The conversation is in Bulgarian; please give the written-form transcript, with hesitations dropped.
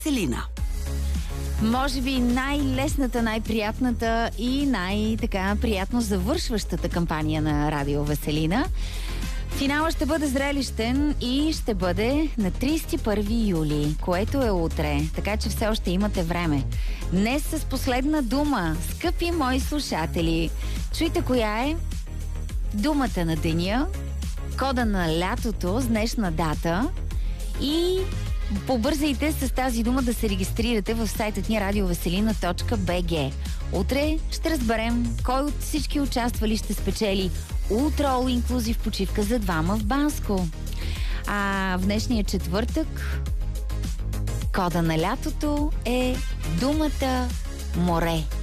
Веселина. Може би най-лесната, най-приятната и най-така приятно завършващата кампания на Радио Веселина. Финала ще бъде зрелищен и ще бъде на 31 юли, което е утре, така че все още имате време. Днес с последна дума, скъпи мои слушатели, чуйте коя е думата на деня, кода на лятото с днешна дата и побързайте с тази дума да се регистрирате в сайтът ни radioveselina.bg. Утре ще разберем кой от всички участвали ще спечели Ultra All Inclusive почивка за двама в Банско. А в днешния четвъртък кода на лятото е думата море.